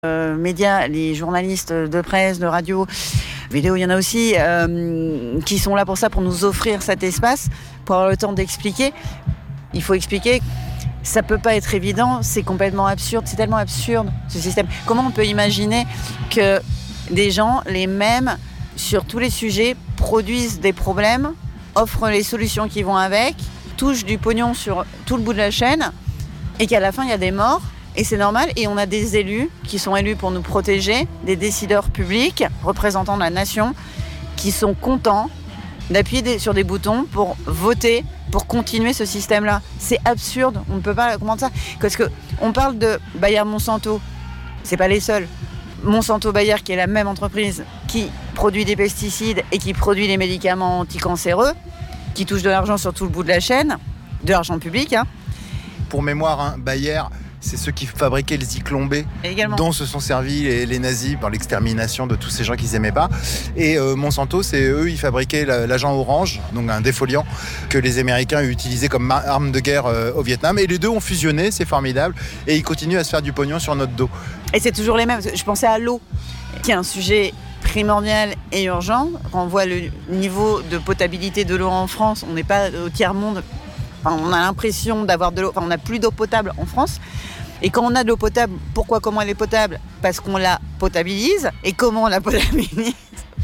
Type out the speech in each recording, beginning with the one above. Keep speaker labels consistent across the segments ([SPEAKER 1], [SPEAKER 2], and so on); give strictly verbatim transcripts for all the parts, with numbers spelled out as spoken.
[SPEAKER 1] euh, médias, les journalistes de presse, de radio, vidéo, il y en a aussi, euh, qui sont là pour ça, pour nous offrir cet espace, pour avoir le temps d'expliquer. Il faut expliquer. Ça peut pas être évident, c'est complètement absurde, c'est tellement absurde ce système. Comment on peut imaginer que des gens, les mêmes, sur tous les sujets, produisent des problèmes, offrent les solutions qui vont avec, touchent du pognon sur tout le bout de la chaîne, et qu'à la fin, il y a des morts, et c'est normal, et on a des élus qui sont élus pour nous protéger, des décideurs publics, représentants de la nation, qui sont contents d'appuyer des, sur des boutons pour voter, pour continuer ce système-là. C'est absurde, on ne peut pas comprendre ça. Parce qu'on parle de Bayer-Monsanto, c'est pas les seuls. Monsanto-Bayer, qui est la même entreprise, qui produit des pesticides et qui produit les médicaments anticancéreux, qui touche de l'argent sur tout le bout de la chaîne, de l'argent public. Hein.
[SPEAKER 2] Pour mémoire, hein, Bayer, c'est ceux qui fabriquaient le Zyklon B,
[SPEAKER 1] également,
[SPEAKER 2] dont se sont servis les, les nazis par l'extermination de tous ces gens qu'ils n'aimaient pas. Et euh, Monsanto, c'est eux, ils fabriquaient la, l'agent orange, donc un défoliant, que les Américains utilisaient comme arme de guerre euh, au Vietnam. Et les deux ont fusionné, c'est formidable. Et ils continuent à se faire du pognon sur notre dos.
[SPEAKER 1] Et c'est toujours les mêmes. Je pensais à l'eau, qui est un sujet primordial et urgent. Quand on voit le niveau de potabilité de l'eau en France, on n'est pas au tiers-monde. Enfin, on a l'impression d'avoir de l'eau, enfin, on n'a plus d'eau potable en France. Et quand on a de l'eau potable, pourquoi, comment elle est potable ? Parce qu'on la potabilise. Et comment on la potabilise ?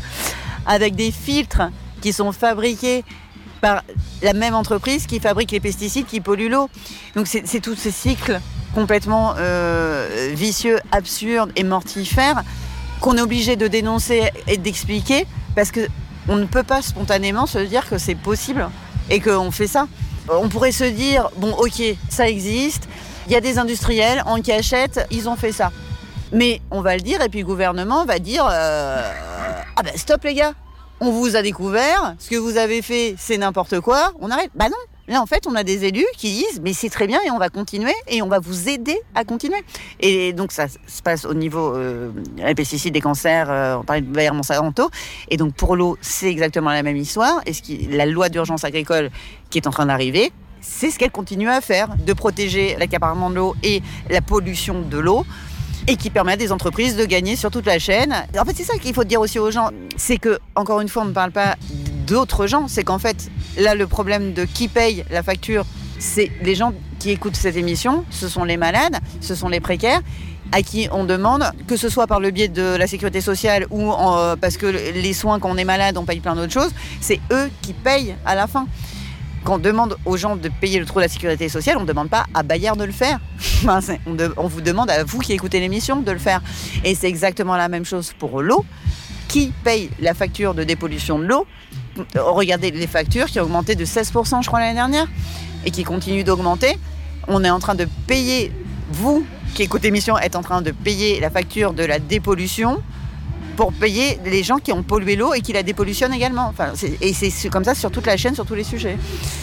[SPEAKER 1] Avec des filtres qui sont fabriqués par la même entreprise qui fabrique les pesticides qui polluent l'eau. Donc c'est, c'est tous ces cycles complètement euh, vicieux, absurdes et mortifères qu'on est obligé de dénoncer et d'expliquer parce qu'on ne peut pas spontanément se dire que c'est possible et qu'on fait ça. On pourrait se dire, bon ok, ça existe, il y a des industriels en cachette, ils ont fait ça. Mais on va le dire et puis le gouvernement va dire, euh, ah ben stop les gars, on vous a découvert, ce que vous avez fait c'est n'importe quoi, on arrête. Bah non, là en fait on a des élus qui disent, mais c'est très bien et on va continuer et on va vous aider à continuer. Et donc ça se passe au niveau euh, des pesticides, des cancers, euh, on parlait de Bayer-Monsanto. Et donc pour l'eau c'est exactement la même histoire. Et ce qui, la loi d'urgence agricole qui est en train d'arriver, c'est ce qu'elle continue à faire, de protéger l'accaparement de l'eau et la pollution de l'eau, et qui permet à des entreprises de gagner sur toute la chaîne. En fait, c'est ça qu'il faut dire aussi aux gens, c'est que, encore une fois, on ne parle pas d'autres gens, c'est qu'en fait, là, le problème de qui paye la facture, c'est les gens qui écoutent cette émission, ce sont les malades, ce sont les précaires, à qui on demande, que ce soit par le biais de la sécurité sociale ou en, euh, parce que les soins, quand on est malade, on paye plein d'autres choses, c'est eux qui payent à la fin. Quand on demande aux gens de payer le trou de la sécurité sociale, on ne demande pas à Bayer de le faire. Enfin, on, de, on vous demande à vous qui écoutez l'émission de le faire. Et c'est exactement la même chose pour l'eau. Qui paye la facture de dépollution de l'eau ? Regardez les factures qui ont augmenté de seize pour cent, je crois, l'année dernière, et qui continuent d'augmenter. On est en train de payer, vous qui écoutez l'émission, êtes en train de payer la facture de la dépollution pour payer les gens qui ont pollué l'eau et qui la dépollutionnent également. Enfin, c'est, et c'est comme ça sur toute la chaîne, sur tous les sujets.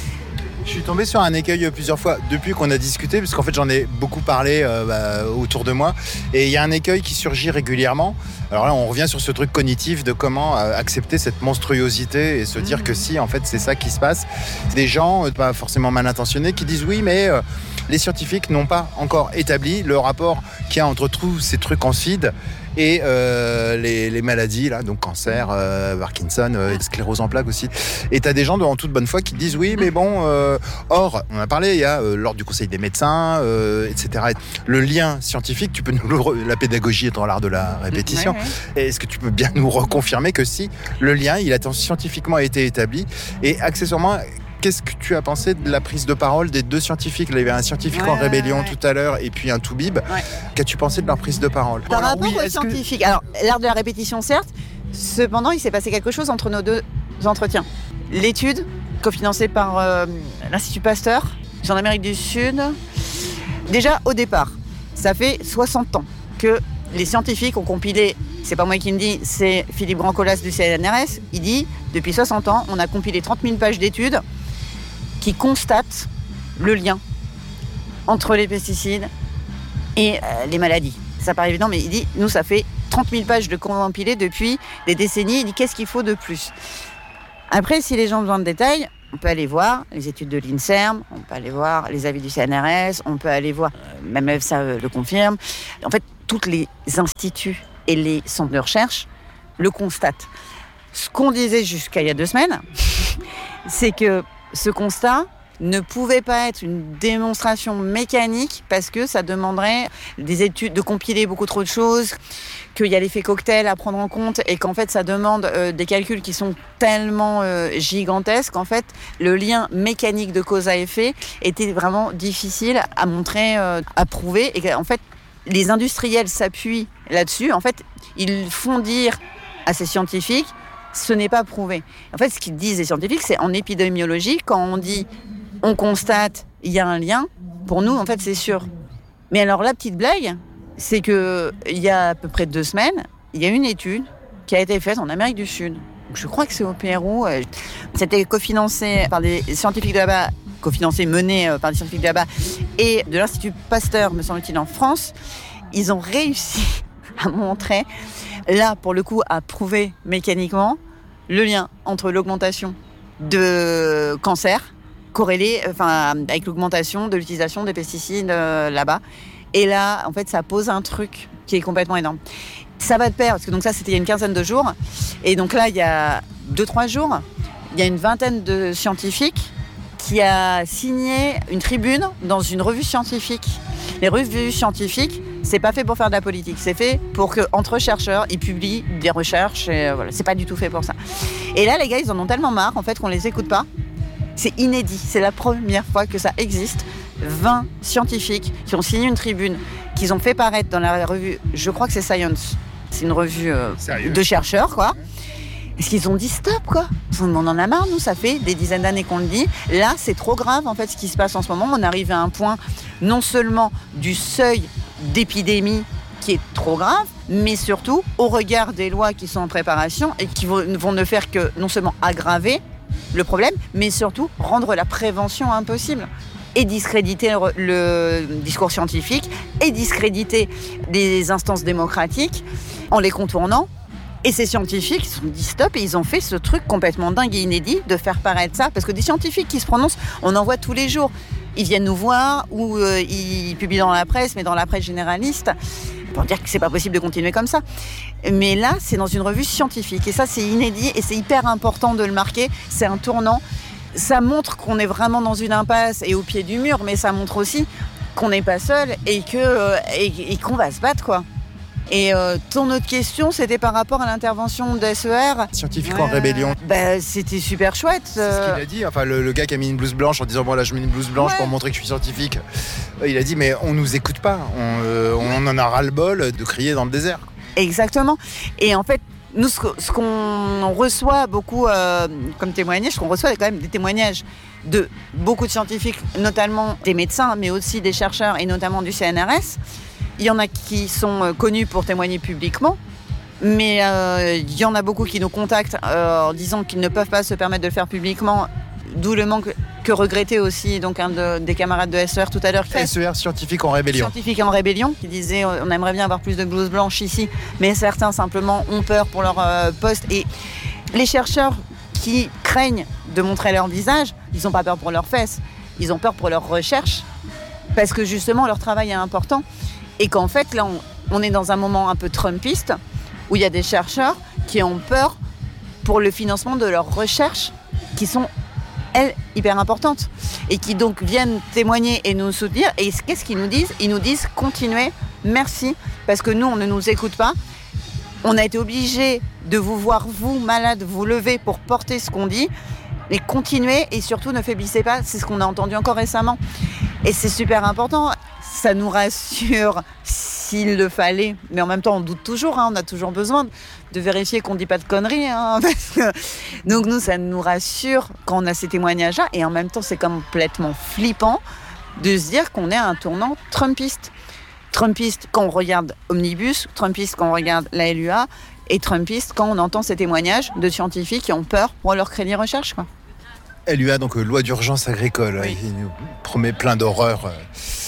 [SPEAKER 2] Je suis tombé sur un écueil plusieurs fois depuis qu'on a discuté, parce qu'en fait j'en ai beaucoup parlé euh, bah, autour de moi, et il y a un écueil qui surgit régulièrement. Alors là on revient sur ce truc cognitif de comment euh, accepter cette monstruosité et se dire mmh. que si en fait c'est ça qui se passe. C'est des gens, euh, pas forcément mal intentionnés, qui disent oui mais euh, les scientifiques n'ont pas encore établi le rapport qu'il y a entre tous ces trucs en feed et euh, les, les maladies, là, donc cancer, euh, Parkinson, euh, sclérose en plaques aussi. Et tu as des gens de, en toute bonne foi qui disent oui, mais bon, euh, or, on a parlé, il y a euh, l'ordre du conseil des médecins, euh, et cetera. Le lien scientifique, tu peux nous le, la pédagogie étant l'art de la répétition. Ouais, ouais. Est-ce que tu peux bien nous reconfirmer que si le lien, il a scientifiquement été établi, et accessoirement, qu'est-ce que tu as pensé de la prise de parole des deux scientifiques ? Il y avait un scientifique ouais, en rébellion ouais, ouais. tout à l'heure et puis un toubib. Ouais. Qu'as-tu pensé de leur prise de parole ?
[SPEAKER 1] Par alors, rapport oui, aux scientifiques, que... alors l'art de la répétition certes, cependant il s'est passé quelque chose entre nos deux entretiens. L'étude, cofinancée par euh, l'Institut Pasteur, en Amérique du Sud, déjà au départ, ça fait soixante ans que les scientifiques ont compilé, c'est pas moi qui le dis, c'est Philippe Brancolas du C N R S, il dit, depuis soixante ans, on a compilé trente mille pages d'études qui constate le lien entre les pesticides et euh, les maladies. Ça paraît évident, mais il dit, nous, ça fait trente mille pages de compilées depuis des décennies. Il dit, qu'est-ce qu'il faut de plus ? Après, si les gens ont besoin de détails, on peut aller voir les études de l'INSERM, on peut aller voir les avis du C N R S, on peut aller voir, euh, même ça euh, le confirme. En fait, tous les instituts et les centres de recherche le constatent. Ce qu'on disait jusqu'à il y a deux semaines, c'est que ce constat ne pouvait pas être une démonstration mécanique parce que ça demanderait des études, de compiler beaucoup trop de choses, qu'il y a l'effet cocktail à prendre en compte et qu'en fait ça demande euh, des calculs qui sont tellement euh, gigantesques qu'en fait le lien mécanique de cause à effet était vraiment difficile à montrer, euh, à prouver, et qu'en fait les industriels s'appuient là-dessus. En fait, ils font dire à ces scientifiques, ce n'est pas prouvé. En fait, ce qu'ils disent les scientifiques, c'est en épidémiologie, quand on dit on constate, il y a un lien, pour nous, en fait, c'est sûr. Mais alors, la petite blague, c'est qu'il y a à peu près deux semaines, il y a une étude qui a été faite en Amérique du Sud. Je crois que c'est au Pérou. C'était cofinancé par des scientifiques de là-bas, cofinancé, mené par des scientifiques de là-bas, et de l'Institut Pasteur, me semble-t-il, en France. Ils ont réussi à montrer, là, pour le coup, à prouver mécaniquement le lien entre l'augmentation de cancer corrélé, enfin, avec l'augmentation de l'utilisation des pesticides euh, là-bas. Et là, en fait, ça pose un truc qui est complètement énorme. Ça va de pair, parce que donc ça, c'était il y a une quinzaine de jours. Et donc là, il y a deux, trois jours, il y a une vingtaine de scientifiques qui a signé une tribune dans une revue scientifique. Les revues scientifiques, c'est pas fait pour faire de la politique, c'est fait pour qu'entre chercheurs, ils publient des recherches. Et voilà, c'est pas du tout fait pour ça. Et là, les gars, ils en ont tellement marre, en fait, qu'on les écoute pas. C'est inédit, c'est la première fois que ça existe. vingt scientifiques qui ont signé une tribune, qu'ils ont fait paraître dans la revue, je crois que c'est Science, c'est une revue euh, de chercheurs, quoi. Est-ce qu'ils ont dit stop, quoi? On en a marre, nous, ça fait des dizaines d'années qu'on le dit. Là, c'est trop grave, en fait, ce qui se passe en ce moment. On arrive à un point, non seulement du seuil d'épidémie qui est trop grave, mais surtout au regard des lois qui sont en préparation et qui vont, vont ne faire que non seulement aggraver le problème, mais surtout rendre la prévention impossible. Et discréditer le, le discours scientifique, et discréditer les instances démocratiques en les contournant. Et ces scientifiques, ils se sont dit stop, et ils ont fait ce truc complètement dingue et inédit de faire paraître ça. Parce que des scientifiques qui se prononcent, on en voit tous les jours. Ils viennent nous voir, ou euh, ils publient dans la presse, mais dans la presse généraliste, pour dire que c'est pas possible de continuer comme ça. Mais là, c'est dans une revue scientifique. Et ça, c'est inédit, et c'est hyper important de le marquer. C'est un tournant. Ça montre qu'on est vraiment dans une impasse et au pied du mur, mais ça montre aussi qu'on n'est pas seul et, que, euh, et, et qu'on va se battre, quoi. Et euh, ton autre question, c'était par rapport à l'intervention de S E R.
[SPEAKER 2] Scientifiques ouais. en rébellion.
[SPEAKER 1] Bah, c'était super chouette.
[SPEAKER 2] C'est ce qu'il a dit. Enfin, le, le gars qui a mis une blouse blanche en disant bon là je mets une blouse blanche ouais. pour montrer que je suis scientifique. Il a dit mais on nous écoute pas. On, euh, on en a ras le bol de crier dans le désert.
[SPEAKER 1] Exactement. Et en fait, nous, ce, ce qu'on reçoit beaucoup euh, comme témoignage, qu'on reçoit quand même des témoignages de beaucoup de scientifiques, notamment des médecins, mais aussi des chercheurs et notamment du C N R S. Il y en a qui sont connus pour témoigner publiquement, mais euh, il y en a beaucoup qui nous contactent euh, en disant qu'ils ne peuvent pas se permettre de le faire publiquement, d'où le manque que regrettait aussi donc, un de, des camarades de S E R tout à l'heure.
[SPEAKER 2] S E R, scientifiques en rébellion.
[SPEAKER 1] Scientifiques en rébellion, qui disaient on aimerait bien avoir plus de blouses blanches ici, mais certains simplement ont peur pour leur euh, poste. Et les chercheurs qui craignent de montrer leur visage, ils n'ont pas peur pour leurs fesses, ils ont peur pour leur recherche, parce que justement leur travail est important. Et qu'en fait, là, on, on est dans un moment un peu trumpiste, où il y a des chercheurs qui ont peur pour le financement de leurs recherches, qui sont, elles, hyper importantes, et qui donc viennent témoigner et nous soutenir. Et qu'est-ce qu'ils nous disent? Ils nous disent « Continuez, merci, parce que nous, on ne nous écoute pas. On a été obligés de vous voir, vous, malades, vous lever pour porter ce qu'on dit. Mais continuez, et surtout, ne faiblissez pas. » C'est ce qu'on a entendu encore récemment. Et c'est super important. Ça nous rassure s'il le fallait, mais en même temps on doute toujours, hein, on a toujours besoin de vérifier qu'on ne dit pas de conneries. Hein, parce que... Donc nous, ça nous rassure quand on a ces témoignages-là, et en même temps c'est complètement flippant de se dire qu'on est à un tournant trumpiste. Trumpiste quand on regarde Omnibus, trumpiste quand on regarde la L U A, et trumpiste quand on entend ces témoignages de scientifiques qui ont peur pour leur crédit recherche, quoi.
[SPEAKER 2] L U A, donc euh, loi d'urgence agricole,
[SPEAKER 1] oui.
[SPEAKER 2] Il nous promet plein d'horreurs. Euh...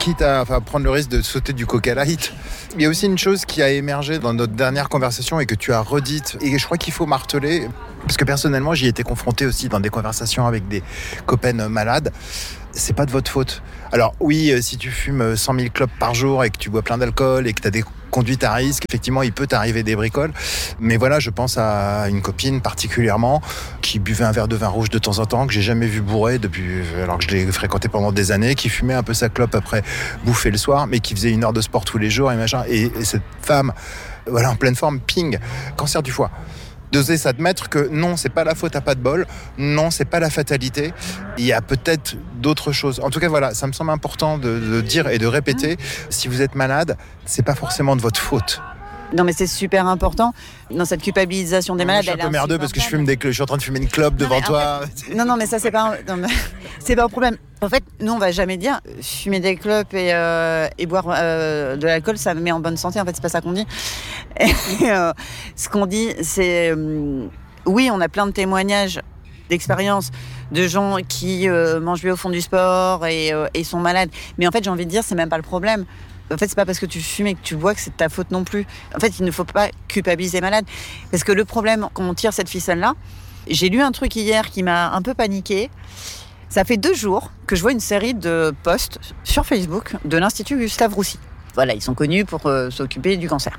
[SPEAKER 2] quitte à enfin, prendre le risque de sauter du Coca Light. Il y a aussi une chose qui a émergé dans notre dernière conversation et que tu as redite, et je crois qu'il faut marteler, parce que personnellement, j'y ai été confronté aussi dans des conversations avec des copains malades. C'est pas de votre faute. Alors oui, si tu fumes cent mille clopes par jour et que tu bois plein d'alcool et que tu as des conduites à risque, effectivement, il peut t'arriver des bricoles. Mais voilà, je pense à une copine particulièrement qui buvait un verre de vin rouge de temps en temps, que j'ai jamais vu bourré depuis, alors que je l'ai fréquenté pendant des années, qui fumait un peu sa clope après bouffer le soir, mais qui faisait une heure de sport tous les jours et machin. Et, et cette femme, voilà, en pleine forme, ping, cancer du foie. D'oser s'admettre que non, c'est pas la faute à pas de bol, non, c'est pas la fatalité, il y a peut-être d'autres choses. En tout cas, voilà, ça me semble important de, de dire et de répéter, si vous êtes malade, c'est pas forcément de votre faute.
[SPEAKER 1] Non, mais c'est super important dans cette culpabilisation des malades.
[SPEAKER 2] Je suis un peu merdeux parce que je fume des clopes, je suis en train de fumer une clope devant toi.
[SPEAKER 1] Fait, non, non, mais ça c'est pas, un... non, mais... c'est pas un problème. En fait, nous on va jamais dire fumer des clopes et, euh, et boire euh, de l'alcool, ça me met en bonne santé. En fait, c'est pas ça qu'on dit. Et, euh, ce qu'on dit, c'est euh, oui, on a plein de témoignages d'expériences de gens qui euh, mangent bien au fond du sport et, euh, et sont malades. Mais en fait, j'ai envie de dire, c'est même pas le problème. En fait, c'est pas parce que tu fumes et que tu bois que c'est de ta faute non plus. En fait, il ne faut pas culpabiliser les malades. Parce que le problème, quand on tire cette ficelle-là, j'ai lu un truc hier qui m'a un peu paniqué. Ça fait deux jours que je vois une série de posts sur Facebook de l'Institut Gustave Roussy. Voilà, ils sont connus pour euh, s'occuper du cancer.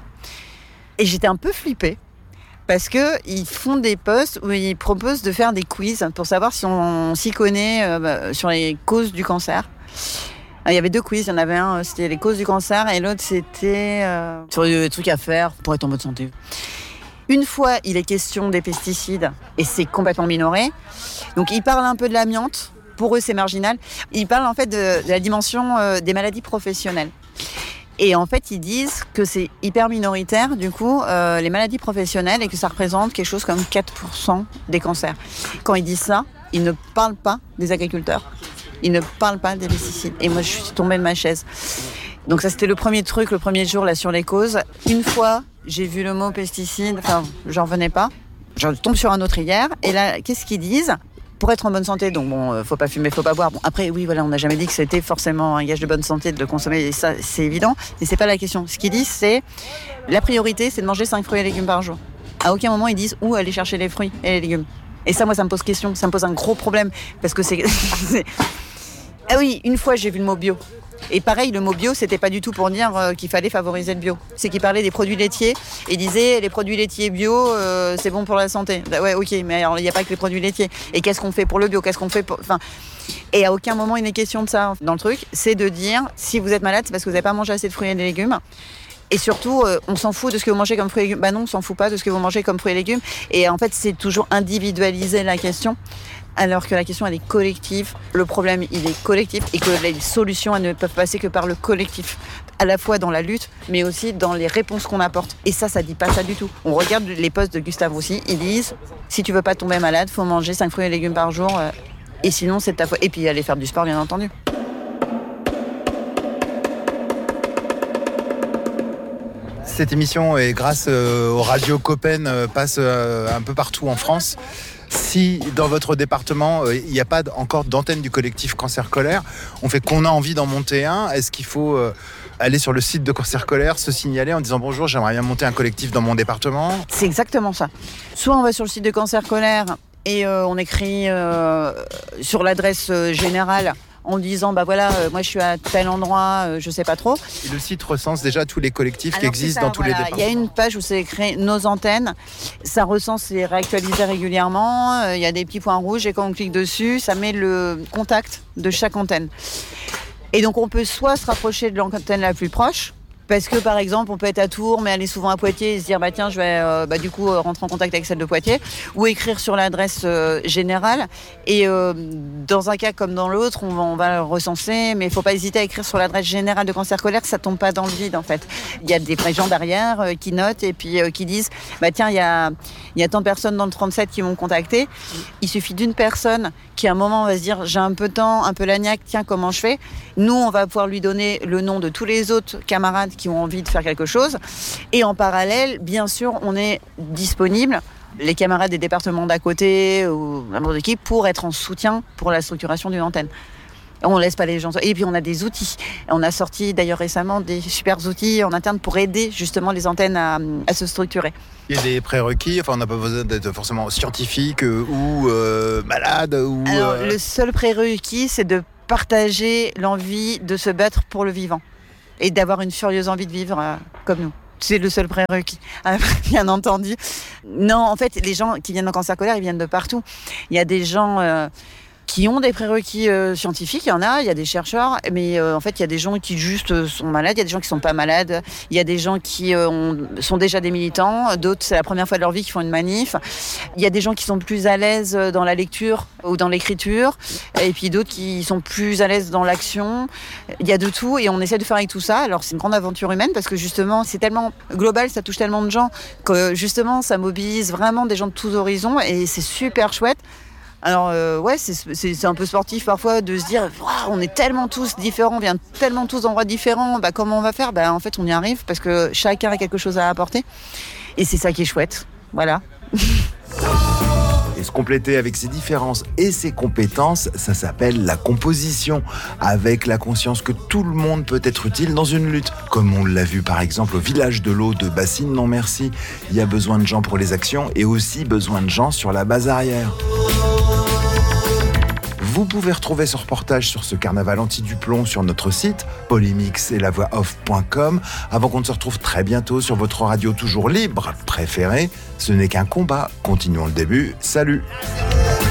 [SPEAKER 1] Et j'étais un peu flippée. Parce qu'ils font des posts où ils proposent de faire des quiz pour savoir si on s'y connaît euh, sur les causes du cancer. Il y avait deux quiz, il y en avait un, c'était les causes du cancer, et l'autre, c'était euh, sur les trucs à faire pour être en bonne santé. Une fois, il est question des pesticides, et c'est complètement minoré. Donc, ils parlent un peu de l'amiante. Pour eux, c'est marginal. Ils parlent en fait de, de la dimension euh, des maladies professionnelles. Et en fait, ils disent que c'est hyper minoritaire, du coup, euh, les maladies professionnelles, et que ça représente quelque chose comme quatre pour cent des cancers. Quand ils disent ça, ils ne parlent pas des agriculteurs. Ils ne parlent pas des pesticides. Et moi, je suis tombée de ma chaise. Donc ça, c'était le premier truc, le premier jour, là, sur les causes. Une fois, j'ai vu le mot pesticide, enfin, j'en revenais pas. Je tombe sur un autre hier. Et là, qu'est-ce qu'ils disent ? Pour être en bonne santé, donc bon, euh, faut pas fumer, faut pas boire. Bon, après, oui, voilà, on n'a jamais dit que c'était forcément un gage de bonne santé de consommer, et ça, c'est évident. Mais c'est pas la question. Ce qu'ils disent, c'est la priorité, c'est de manger cinq fruits et légumes par jour. À aucun moment, ils disent où aller chercher les fruits et les légumes. Et ça, moi, ça me pose question. Ça me pose un gros problème. Parce que c'est... c'est... Ah oui, une fois, j'ai vu le mot bio. Et pareil, le mot bio, c'était pas du tout pour dire euh, qu'il fallait favoriser le bio. C'est qu'il parlait des produits laitiers et disait les produits laitiers bio, euh, c'est bon pour la santé. Bah ouais, ok, mais alors il n'y a pas que les produits laitiers. Et qu'est-ce qu'on fait pour le bio ? Qu'est-ce qu'on fait pour... Enfin, et à aucun moment il n'est question de ça dans le truc. C'est de dire, si vous êtes malade, c'est parce que vous n'avez pas mangé assez de fruits et de légumes. Et surtout, euh, on s'en fout de ce que vous mangez comme fruits et légumes. Bah non, on s'en fout pas de ce que vous mangez comme fruits et légumes. Et en fait, c'est toujours individualiser la question. Alors que la question, elle est collective. Le problème, il est collectif et que les solutions, elles ne peuvent passer que par le collectif. À la fois dans la lutte, mais aussi dans les réponses qu'on apporte. Et ça, ça dit pas ça du tout. On regarde les posts de Gustave Roussy, ils disent « Si tu veux pas tomber malade, faut manger cinq fruits et légumes par jour. Euh, et sinon, c'est de ta faute. » Et puis aller faire du sport, bien entendu.
[SPEAKER 2] Cette émission, et grâce euh, aux radios Copen, euh, passe euh, un peu partout en France. Si dans votre département, il euh, n'y a pas encore d'antenne du collectif Cancer Colère, on fait qu'on a envie d'en monter un, est-ce qu'il faut euh, aller sur le site de Cancer Colère, se signaler en disant bonjour, j'aimerais bien monter un collectif dans mon département ?
[SPEAKER 1] C'est exactement ça. Soit on va sur le site de Cancer Colère et euh, on écrit euh, sur l'adresse euh, générale en disant bah voilà, euh, moi je suis à tel endroit, euh, je sais pas trop.
[SPEAKER 2] Et le site recense déjà tous les collectifs
[SPEAKER 1] Alors,
[SPEAKER 2] qui existent
[SPEAKER 1] ça,
[SPEAKER 2] dans tous
[SPEAKER 1] voilà.
[SPEAKER 2] les départements.
[SPEAKER 1] Il y a une page où c'est écrit nos antennes. Ça recense, c'est réactualisé régulièrement. Il y a des petits points rouges et quand on clique dessus, ça met le contact de chaque antenne. Et donc on peut soit se rapprocher de l'antenne la plus proche. Parce que par exemple, on peut être à Tours, mais aller souvent à Poitiers et se dire bah tiens, je vais euh, bah, du coup euh, rentrer en contact avec celle de Poitiers, ou écrire sur l'adresse euh, générale. Et euh, dans un cas comme dans l'autre, on va, on va le recenser, mais il ne faut pas hésiter à écrire sur l'adresse générale de Cancer Colère, ça ne tombe pas dans le vide en fait. Il y a des gens derrière euh, qui notent et puis euh, qui disent bah tiens, il y a, y a tant de personnes dans le trente-sept qui m'ont contacté. Il suffit d'une personne qui à un moment va se dire j'ai un peu de temps, un peu l'agnac, tiens comment je fais. Nous, on va pouvoir lui donner le nom de tous les autres camarades qui ont envie de faire quelque chose. Et en parallèle, bien sûr, on est disponible, les camarades des départements d'à côté ou membres d'équipe, pour être en soutien pour la structuration d'une antenne. On laisse pas les gens. Et puis on a des outils. On a sorti d'ailleurs récemment des super outils en interne pour aider justement les antennes à, à se structurer.
[SPEAKER 2] Il y a des prérequis, enfin on n'a pas besoin d'être forcément scientifique euh, ou euh, malade ou.
[SPEAKER 1] Alors
[SPEAKER 2] euh...
[SPEAKER 1] le seul prérequis, c'est de partager l'envie de se battre pour le vivant et d'avoir une furieuse envie de vivre euh, comme nous. C'est le seul prérequis, bien entendu. Non, en fait, les gens qui viennent en cancer colaire, ils viennent de partout. Il y a des gens euh, qui ont des prérequis euh, scientifiques, il y en a, il y a des chercheurs, mais euh, en fait, il y a des gens qui juste euh, sont malades, il y a des gens qui sont pas malades, il y a des gens qui euh, ont, sont déjà des militants, d'autres, c'est la première fois de leur vie qu'ils font une manif. Il y a des gens qui sont plus à l'aise dans la lecture ou dans l'écriture, et puis d'autres qui sont plus à l'aise dans l'action. Il y a de tout, et on essaie de faire avec tout ça. Alors, c'est une grande aventure humaine, parce que justement, c'est tellement global, ça touche tellement de gens, que justement, ça mobilise vraiment des gens de tous horizons, et c'est super chouette. Alors euh, ouais, c'est, c'est, c'est un peu sportif parfois de se dire wow, on est tellement tous différents, on vient tellement tous d'endroits différents, bah, comment on va faire ? Bah, en fait, on y arrive parce que chacun a quelque chose à apporter et c'est ça qui est chouette. Voilà.
[SPEAKER 3] Et se compléter avec ses différences et ses compétences, ça s'appelle la composition, avec la conscience que tout le monde peut être utile dans une lutte. Comme on l'a vu par exemple au village de l'eau de Bassine Non Merci. Il y a besoin de gens pour les actions et aussi besoin de gens sur la base arrière. Vous pouvez retrouver ce reportage sur ce carnaval anti-Duplon sur notre site polymix et la voix off point com. Avant qu'on ne se retrouve très bientôt sur votre radio toujours libre préférée, ce n'est qu'un combat. Continuons le début. Salut!